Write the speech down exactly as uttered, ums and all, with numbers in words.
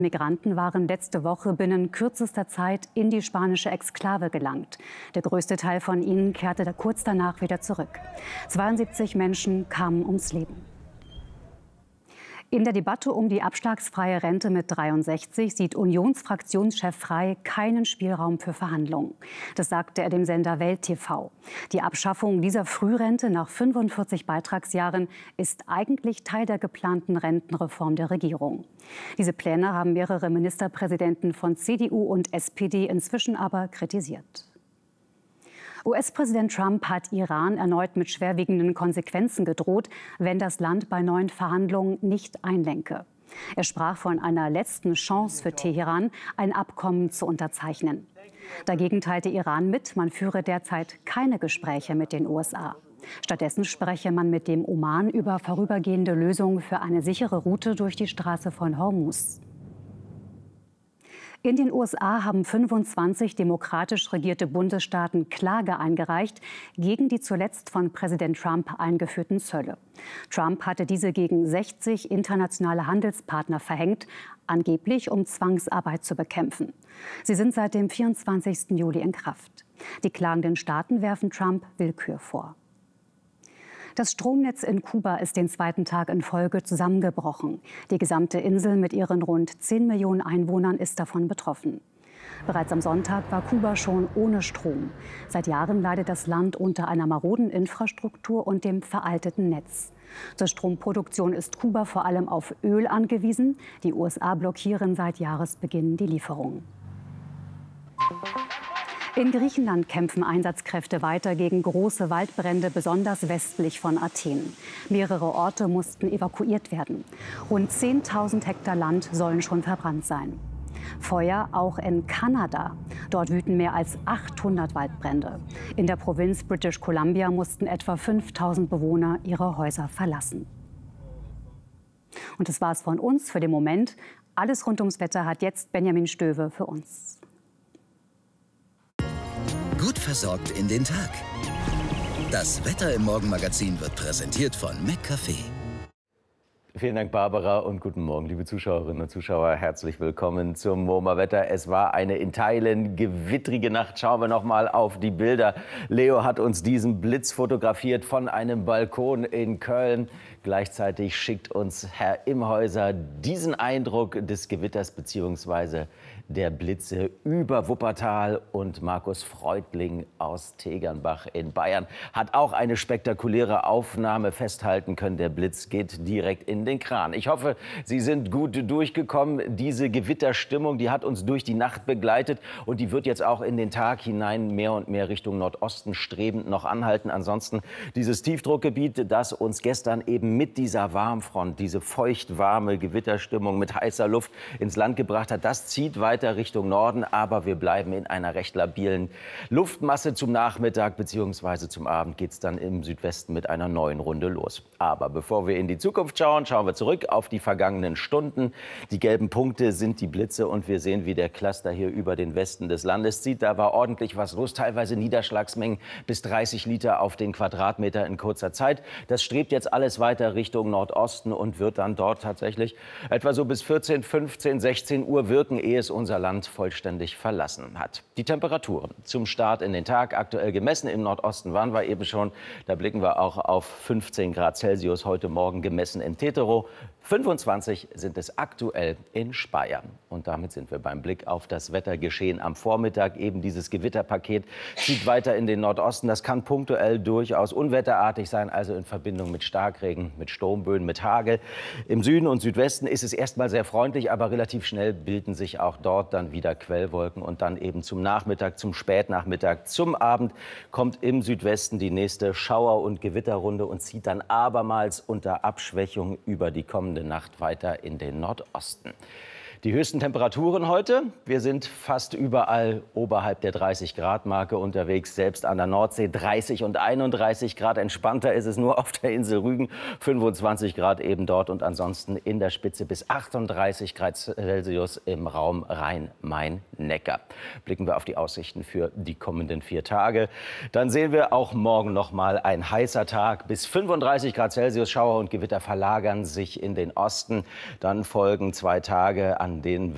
Migranten waren letzte Woche binnen kürzester Zeit in die spanische Exklave gelangt. Der größte Teil von ihnen kehrte kurz danach wieder zurück. zweiundsiebzig Menschen kamen ums Leben. In der Debatte um die abschlagsfreie Rente mit dreiundsechzig sieht Unionsfraktionschef Frey keinen Spielraum für Verhandlungen. Das sagte er dem Sender Welt T V. Die Abschaffung dieser Frührente nach fünfundvierzig Beitragsjahren ist eigentlich Teil der geplanten Rentenreform der Regierung. Diese Pläne haben mehrere Ministerpräsidenten von C D U und S P D inzwischen aber kritisiert. U S-Präsident Trump hat Iran erneut mit schwerwiegenden Konsequenzen gedroht, wenn das Land bei neuen Verhandlungen nicht einlenke. Er sprach von einer letzten Chance für Teheran, ein Abkommen zu unterzeichnen. Dagegen teilte Iran mit, man führe derzeit keine Gespräche mit den U S A. Stattdessen spreche man mit dem Oman über vorübergehende Lösungen für eine sichere Route durch die Straße von Hormuz. In den U S A haben fünfundzwanzig demokratisch regierte Bundesstaaten Klage eingereicht gegen die zuletzt von Präsident Trump eingeführten Zölle. Trump hatte diese gegen sechzig internationale Handelspartner verhängt, angeblich um Zwangsarbeit zu bekämpfen. Sie sind seit dem vierundzwanzigsten Juli in Kraft. Die klagenden Staaten werfen Trump Willkür vor. Das Stromnetz in Kuba ist den zweiten Tag in Folge zusammengebrochen. Die gesamte Insel mit ihren rund zehn Millionen Einwohnern ist davon betroffen. Bereits am Sonntag war Kuba schon ohne Strom. Seit Jahren leidet das Land unter einer maroden Infrastruktur und dem veralteten Netz. Zur Stromproduktion ist Kuba vor allem auf Öl angewiesen. Die U S A blockieren seit Jahresbeginn die Lieferungen. In Griechenland kämpfen Einsatzkräfte weiter gegen große Waldbrände, besonders westlich von Athen. Mehrere Orte mussten evakuiert werden. Rund zehntausend Hektar Land sollen schon verbrannt sein. Feuer auch in Kanada. Dort wüten mehr als achthundert Waldbrände. In der Provinz British Columbia mussten etwa fünftausend Bewohner ihre Häuser verlassen. Und das war es von uns für den Moment. Alles rund ums Wetter hat jetzt Benjamin Stöwe für uns. Gut versorgt in den Tag. Das Wetter im Morgenmagazin wird präsentiert von McCafé. Vielen Dank, Barbara, und guten Morgen, liebe Zuschauerinnen und Zuschauer. Herzlich willkommen zum MoMA-Wetter. Es war eine in Teilen gewittrige Nacht. Schauen wir noch mal auf die Bilder. Leo hat uns diesen Blitz fotografiert von einem Balkon in Köln. Gleichzeitig schickt uns Herr Imhäuser diesen Eindruck des Gewitters bzw. der Blitze über Wuppertal, und Markus Freudling aus Tegernbach in Bayern hat auch eine spektakuläre Aufnahme festhalten können. Der Blitz geht direkt in den Kran. Ich hoffe, Sie sind gut durchgekommen. Diese Gewitterstimmung, die hat uns durch die Nacht begleitet, und die wird jetzt auch in den Tag hinein mehr und mehr Richtung Nordosten strebend noch anhalten. Ansonsten dieses Tiefdruckgebiet, das uns gestern eben mit dieser Warmfront, diese feucht-warme Gewitterstimmung mit heißer Luft ins Land gebracht hat, das zieht weiter Richtung Norden, aber wir bleiben in einer recht labilen Luftmasse. Zum Nachmittag bzw. zum Abend geht es dann im Südwesten mit einer neuen Runde los. Aber bevor wir in die Zukunft schauen, schauen wir zurück auf die vergangenen Stunden. Die gelben Punkte sind die Blitze, und wir sehen, wie der Cluster hier über den Westen des Landes zieht. Da war ordentlich was los, teilweise Niederschlagsmengen bis dreißig Liter auf den Quadratmeter in kurzer Zeit. Das strebt jetzt alles weiter Richtung Nordosten und wird dann dort tatsächlich etwa so bis vierzehn, fünfzehn, sechzehn Uhr wirken, ehe es unser Land vollständig verlassen hat. Die Temperaturen zum Start in den Tag aktuell gemessen im Nordosten waren wir eben schon. Da blicken wir auch auf fünfzehn Grad Celsius heute Morgen gemessen in Tetero. fünfundzwanzig sind es aktuell in Speyer. Und damit sind wir beim Blick auf das Wettergeschehen am Vormittag. Eben dieses Gewitterpaket zieht weiter in den Nordosten. Das kann punktuell durchaus unwetterartig sein, also in Verbindung mit Starkregen, mit Sturmböen, mit Hagel. Im Süden und Südwesten ist es erstmal sehr freundlich, aber relativ schnell bilden sich auch dort dann wieder Quellwolken. Und dann eben zum Nachmittag, zum Spätnachmittag, zum Abend kommt im Südwesten die nächste Schauer- und Gewitterrunde und zieht dann abermals unter Abschwächung über die kommende Nacht weiter in den Nordosten. Die höchsten Temperaturen heute. Wir sind fast überall oberhalb der dreißig Grad Marke unterwegs, selbst an der Nordsee dreißig und einunddreißig Grad. Entspannter ist es nur auf der Insel Rügen, fünfundzwanzig Grad eben dort, und ansonsten in der Spitze bis achtunddreißig Grad Celsius im Raum Rhein-Main-Neckar. Blicken wir auf die Aussichten für die kommenden vier Tage. Dann sehen wir auch morgen noch mal ein heißer Tag. Bis fünfunddreißig Grad Celsius. Schauer und Gewitter verlagern sich in den Osten. Dann folgen zwei Tage, an denen